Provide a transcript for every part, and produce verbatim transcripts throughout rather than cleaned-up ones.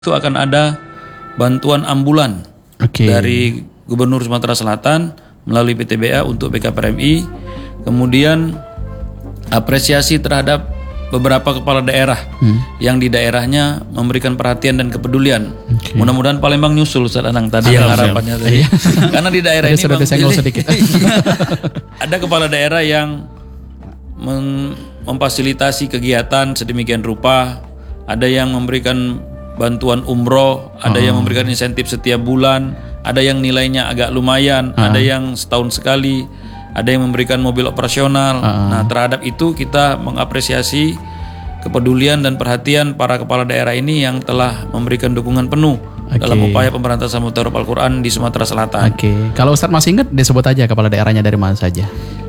itu akan ada bantuan ambulan okay. dari Gubernur Sumatera Selatan melalui P T B A untuk B K P R M I. Kemudian apresiasi terhadap beberapa kepala daerah hmm. yang di daerahnya memberikan perhatian dan kepedulian. Okay. Mudah-mudahan Palembang nyusul Ustaz Anang tadi yang harapannya tadi. Karena di daerah ini Bang Billy, sedikit. ada kepala daerah yang mem- memfasilitasi kegiatan sedemikian rupa, ada yang memberikan bantuan umroh, ada oh. yang memberikan insentif setiap bulan, ada yang nilainya agak lumayan, uh. ada yang setahun sekali, ada yang memberikan mobil operasional. Uh. Nah, terhadap itu kita mengapresiasi kepedulian dan perhatian para kepala daerah ini yang telah memberikan dukungan penuh okay. dalam upaya pemberantasan mudarat Al-Quran di Sumatera Selatan. Oke, okay. Kalau Ustadz masih ingat, disebut aja kepala daerahnya dari mana saja.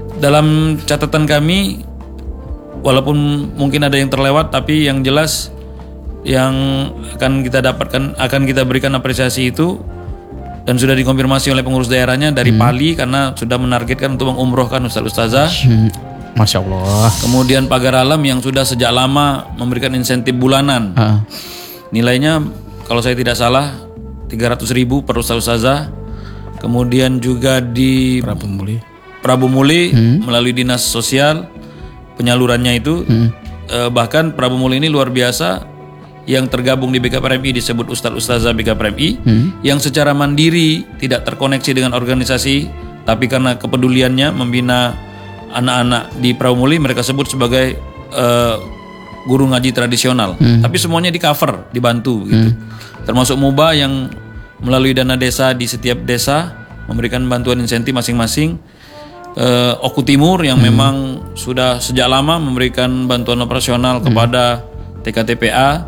Dalam catatan kami, walaupun mungkin ada yang terlewat, tapi yang jelas yang akan kita dapatkan, akan kita berikan apresiasi itu dan sudah dikonfirmasi oleh pengurus daerahnya dari hmm. Pali karena sudah menargetkan untuk mengumrohkan ustaz-ustazah. Hmm. Masya Allah. Kemudian Pagar Alam yang sudah sejak lama memberikan insentif bulanan. Uh. Nilainya kalau saya tidak salah tiga ratus ribu per ustaz-ustazah. Kemudian juga di Prabu Muli, Prabu Muli hmm. melalui dinas sosial penyalurannya itu. Hmm. Eh, bahkan Prabu Muli ini luar biasa, yang tergabung di B K P R M I disebut Ustadz-Ustazah B K P R M I hmm. yang secara mandiri tidak terkoneksi dengan organisasi, tapi karena kepeduliannya membina anak-anak di Praumuli, mereka sebut sebagai uh, guru ngaji tradisional. Hmm. Tapi semuanya di cover, dibantu gitu. Hmm. Termasuk Muba yang melalui dana desa di setiap desa memberikan bantuan insentif masing-masing. Uh, Oku Timur yang hmm. memang sudah sejak lama memberikan bantuan operasional hmm. kepada T K T P A.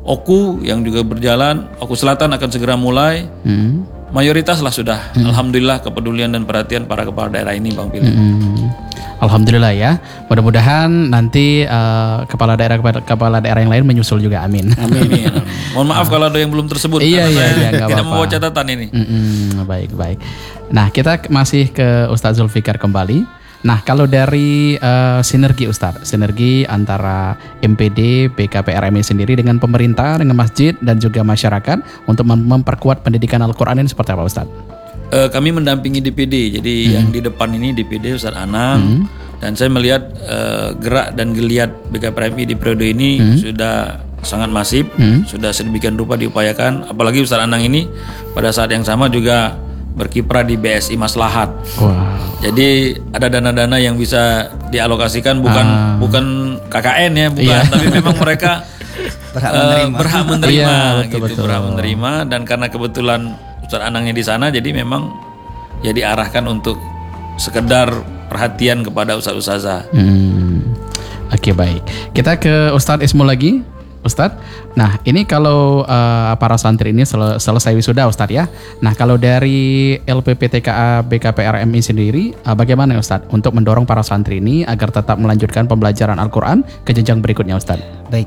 Oku yang juga berjalan, Oku Selatan akan segera mulai. Hmm. Mayoritas lah sudah. Hmm. Alhamdulillah kepedulian dan perhatian para kepala daerah ini, Bang Pilih. Hmm. Alhamdulillah ya. Mudah-mudahan nanti uh, kepala daerah kepala daerah yang lain menyusul juga. Amin. Amin. Amin. Mohon maaf kalau ada yang belum tersebut. Iya, iya, iya, tidak membawa catatan ini. Mm-mm, baik, baik. Nah, kita masih ke Ustadz Zulfikar kembali. Nah, kalau dari uh, sinergi Ustadz, sinergi antara M P D, B K P R M I sendiri dengan pemerintah, dengan masjid dan juga masyarakat untuk mem- memperkuat pendidikan Al-Quran ini seperti apa Ustadz? Uh, kami mendampingi D P D, jadi hmm. yang di depan ini D P D Ustadz Anang, hmm. dan saya melihat uh, gerak dan geliat B K P R M I di periode ini hmm. sudah sangat masif, hmm. sudah sedemikian rupa diupayakan, apalagi Ustadz Anang ini pada saat yang sama juga berkiprah di B S I Maslahat. Wow. Jadi ada dana-dana yang bisa dialokasikan bukan ah. bukan K K N ya, bukan, yeah. tapi memang mereka berhak menerima, uh, berhak menerima yeah, betul, gitu, betul. berhak menerima, dan karena kebetulan Ustadz Anangnya di sana, jadi memang ya diarahkan untuk sekedar perhatian kepada ustaz-ustazah. Hmm. Oke, okay, baik. Kita ke Ustadz Ismul lagi. Ustadz, nah ini kalau uh, para santri ini sel- selesai wisuda Ustadz ya. Nah kalau dari L P P T K A B K P R M I sendiri, uh, bagaimana Ustadz untuk mendorong para santri ini agar tetap melanjutkan pembelajaran Al-Quran ke jenjang berikutnya Ustadz? Baik,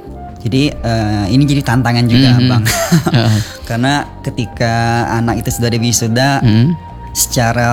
jadi uh, ini jadi tantangan juga mm-hmm. Bang. Karena ketika anak itu sudah wisuda, mm-hmm. secara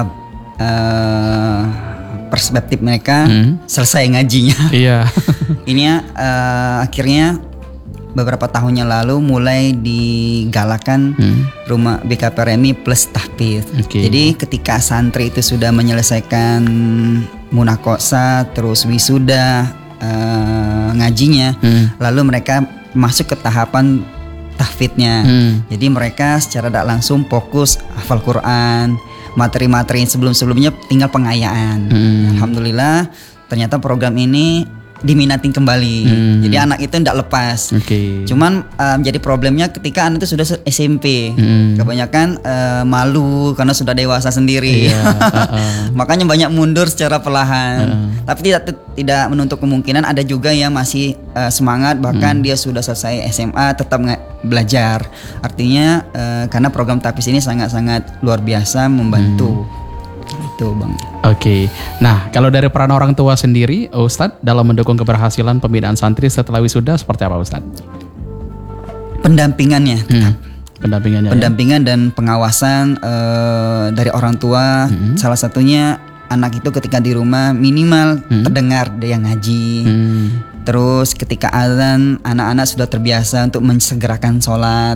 uh, perspektif mereka hmm. selesai ngajinya. Iya. Ini uh, akhirnya beberapa tahun yang lalu mulai digalakan hmm. rumah B K P R M I plus tahfidz. Okay. Jadi ketika santri itu sudah menyelesaikan munakosa terus wisuda uh, ngajinya, hmm. lalu mereka masuk ke tahapan tahfidznya. Hmm. Jadi mereka secara tak langsung fokus hafal Quran. Materi-materi sebelum-sebelumnya tinggal pengayaan. Hmm. Alhamdulillah ternyata program ini diminatin kembali. Hmm. Jadi anak itu tidak lepas. Okay. Cuman um, jadi problemnya ketika anak itu sudah S M P, hmm. kebanyakan uh, malu karena sudah dewasa sendiri. Yeah, uh-uh. Makanya banyak mundur secara perlahan. Uh-uh. Tapi tidak tidak menutup kemungkinan ada juga yang masih uh, semangat, bahkan hmm. dia sudah selesai S M A tetap nge- belajar. Artinya uh, karena program Tapis ini sangat-sangat luar biasa membantu. Hmm. Itu Bang. Oke, okay. Nah kalau dari peran orang tua sendiri, Ustadz dalam mendukung keberhasilan pembinaan santri setelah wisuda seperti apa Ustadz? Pendampingannya, hmm. pendampingannya, pendampingan ya? Dan pengawasan uh, dari orang tua. Hmm. Salah satunya anak itu ketika di rumah minimal hmm. terdengar dia ngaji. Hmm. Terus ketika azan, anak-anak sudah terbiasa untuk mensegerakan sholat.